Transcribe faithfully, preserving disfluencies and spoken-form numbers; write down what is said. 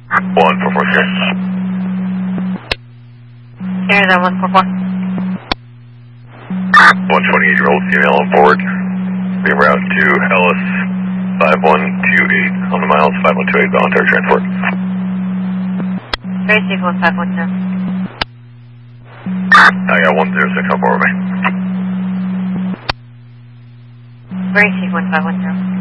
one four four zero. Here, that one four four. one twenty-eight-year-old female on board. Be route to Ellis five one two eight on the miles, five one two eight voluntary transport. Tracy one five one zero. I got one zero six on board with me. Gracie one five one zero.